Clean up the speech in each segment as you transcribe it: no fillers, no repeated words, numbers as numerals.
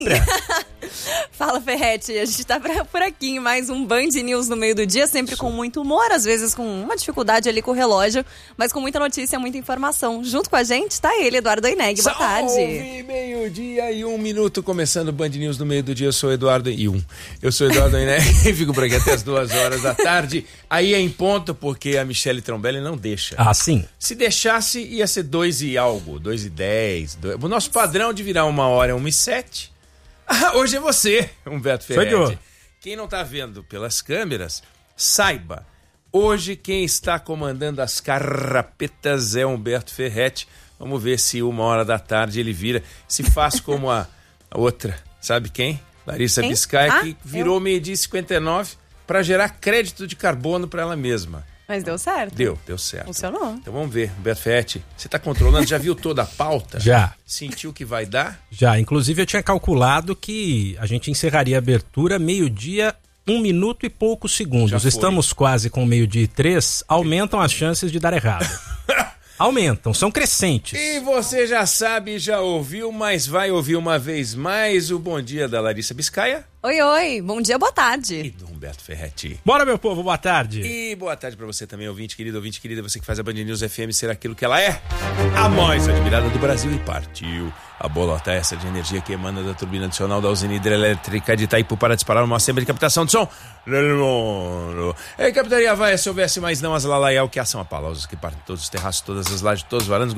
Fala, Ferretti, a gente tá por aqui em mais um Band News no meio do dia, sempre com muito humor, às vezes com uma dificuldade ali com o relógio, mas com muita notícia, muita informação. Junto com a gente tá ele, Eduardo Oineg. Boa tarde. Salve, meio-dia e 1 minuto, começando o Band News no meio do dia. Eu sou Eduardo Oineg e fico por aqui até as 2 horas da tarde. Aí é em ponto, porque a Michele Trombelli não deixa. Ah, sim? Se deixasse, ia ser 2 e algo, 2:10. O nosso padrão de virar 1h é 1h07. Hoje é você, Humberto Ferretti. Quem não tá vendo pelas câmeras, saiba, hoje quem está comandando as carrapetas é Humberto Ferretti. Vamos ver se 1h da tarde ele vira, se faz como a outra, sabe quem? Larissa Biscay, que virou 12h59 para gerar crédito de carbono para ela mesma. Mas deu certo. Deu certo. Funcionou. Então vamos ver, Humberto Ferretti, você tá controlando, já viu toda a pauta? Já. Sentiu o que vai dar? Já, inclusive eu tinha calculado que a gente encerraria a abertura meio-dia, 1 minuto e poucos segundos. Estamos quase com 12:03, aumentam as chances de dar errado. Aumentam, são crescentes. E você já sabe, já ouviu, mas vai ouvir uma vez mais o Bom Dia da Larissa Biscaia. Oi, bom dia, boa tarde. E do Humberto Ferretti. Bora, meu povo, boa tarde. E boa tarde pra você também, ouvinte querida, você que faz a Band News FM ser aquilo que ela é, a mais admirada do Brasil. E partiu a bolota essa de energia que emana da turbina adicional da usina hidrelétrica de Itaipu para disparar uma assembly de captação de som do mundo. E captaria vai se houvesse mais não as lalaial que ação a pausas que partem todos os terraços, todas as lajes, todos os varandas,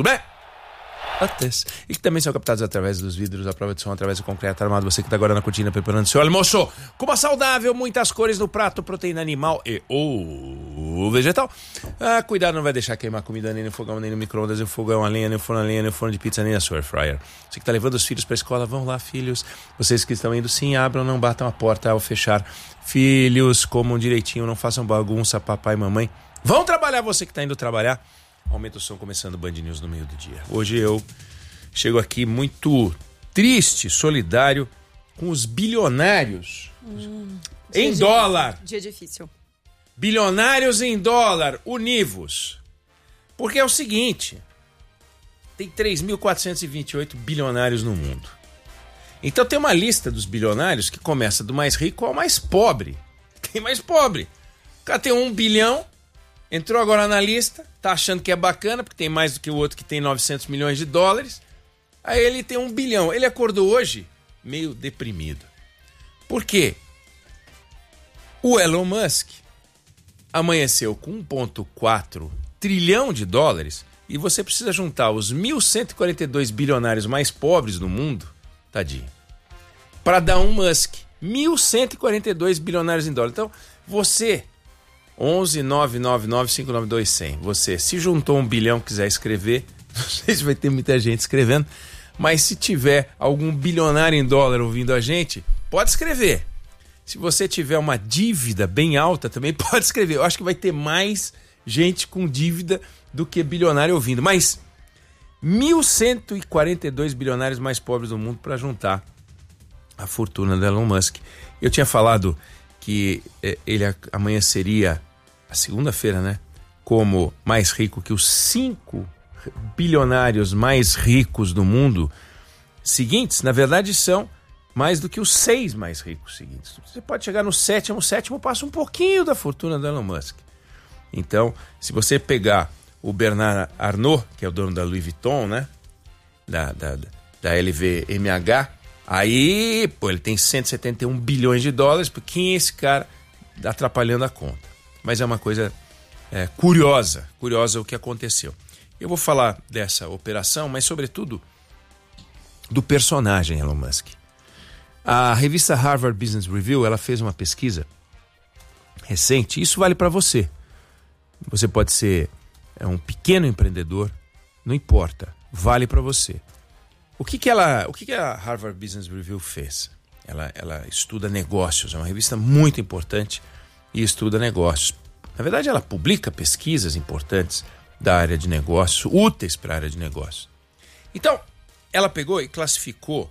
e que também são captados através dos vidros, a prova de som através do concreto armado. Você que está agora na cortina preparando seu almoço com uma saudável, muitas cores no prato, proteína animal e ou vegetal. Cuidado, não vai deixar queimar comida nem no fogão, nem no micro-ondas, nem no fogão a lenha, nem no forno a lenha, nem no forno de pizza, nem na sua air fryer. Você que está levando os filhos para a escola, vão lá, filhos. Vocês que estão indo, sim, abram, não batam a porta ao fechar. Filhos, comam direitinho, não façam bagunça, papai e mamãe. Vão trabalhar, você que está indo trabalhar. Aumenta o som, começando o Band News no meio do dia. Hoje eu chego aqui muito triste, solidário com os bilionários em dólar. Dia difícil. Bilionários em dólar, univos. Porque é o seguinte, tem 3.428 bilionários no mundo. Então tem uma lista dos bilionários que começa do mais rico ao mais pobre. Quem mais pobre? O cara tem 1 bilhão, entrou agora na lista, tá achando que é bacana, porque tem mais do que o outro que tem 900 milhões de dólares. Aí ele tem 1 bilhão. Ele acordou hoje meio deprimido. Por quê? O Elon Musk amanheceu com 1,4 trilhão de dólares e você precisa juntar os 1.142 bilionários mais pobres do mundo, tadinho, para dar um Musk. 1.142 bilionários em dólar. Então, você... 11-999-592-100. Você se juntou 1 bilhão, quiser escrever, não sei se vai ter muita gente escrevendo, mas se tiver algum bilionário em dólar ouvindo a gente, pode escrever. Se você tiver uma dívida bem alta, também pode escrever. Eu acho que vai ter mais gente com dívida do que bilionário ouvindo. Mas 1.142 bilionários mais pobres do mundo para juntar a fortuna do Elon Musk. Eu tinha falado que ele amanheceria a segunda-feira, né, como mais rico que os 5 bilionários mais ricos do mundo seguintes. Na verdade, são mais do que os 6 mais ricos seguintes. Você pode chegar no sétimo, o sétimo passa um pouquinho da fortuna do Elon Musk. Então, se você pegar o Bernard Arnault, que é o dono da Louis Vuitton, né, da LVMH, aí, ele tem 171 bilhões de dólares, porque quem é esse cara atrapalhando a conta? Mas é uma coisa curiosa o que aconteceu. Eu vou falar dessa operação, mas sobretudo do personagem Elon Musk. A revista Harvard Business Review, ela fez uma pesquisa recente, isso vale para você. Você pode ser um pequeno empreendedor, não importa, vale para você. O que a Harvard Business Review fez? Ela estuda negócios, é uma revista muito importante e estuda negócios. Na verdade, ela publica pesquisas importantes da área de negócios, úteis para a área de negócios. Então, ela pegou e classificou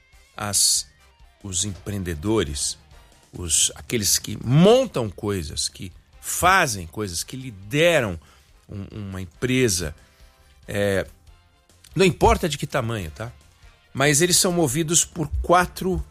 os empreendedores, aqueles que montam coisas, que fazem coisas, que lideram uma empresa, não importa de que tamanho, tá? mas eles são movidos por 4